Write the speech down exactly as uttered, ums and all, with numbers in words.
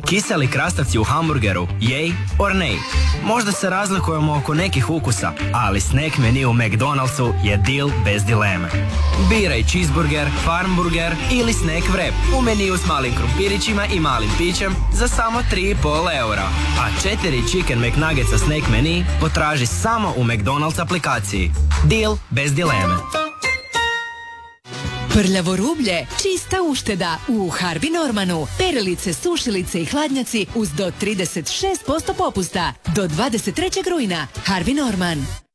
Kiseli krastavci u hamburgeru, yay or nay? Možda se razlikujemo oko nekih ukusa, ali snack menu u McDonald'su je deal bez dileme. Biraj cheeseburger, farmburger ili snack wrap u meniju s malim krumpirićima i malim pićem za samo tri i pol eura. A četiri chicken McNuggetsa snack menu potraži samo u McDonald's aplikaciji. Deal bez dileme. Prljavo rublje, čista ušteda u Harvey Normanu. Perilice, sušilice i hladnjaci uz do trideset šest posto popusta. Do dvadeset trećeg rujna. Harvey Norman.